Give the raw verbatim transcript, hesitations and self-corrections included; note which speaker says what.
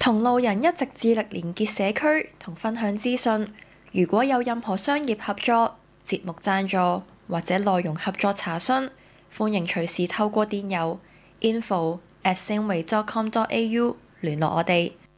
Speaker 1: 同路人一直致力連結社區同分享資訊。如果有任何商業合作、節目贊助或者內容合作查詢，歡迎隨時透過電郵 info at singway dot com dot a u 聯絡我哋。